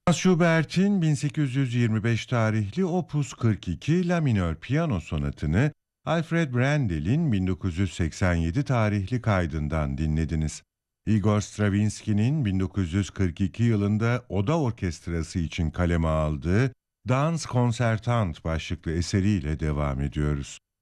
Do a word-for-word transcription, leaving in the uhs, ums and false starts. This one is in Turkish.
Franz Schubert'in bin sekiz yüz yirmi beş tarihli Opus kırk iki La minör piyano sonatını Alfred Brandel'in bin dokuz yüz seksen yedi tarihli kaydından dinlediniz. Igor Stravinsky'nin bin dokuz yüz kırk iki yılında Oda Orkestrası için kaleme aldığı Dans Concertante başlıklı eseriyle devam ediyoruz.